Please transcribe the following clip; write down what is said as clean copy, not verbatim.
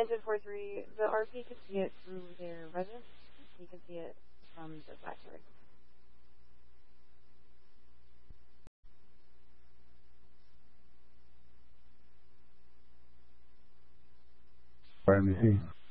Engine 4-3, the RP could see it through their residence. He could see it from the factory. Let me see.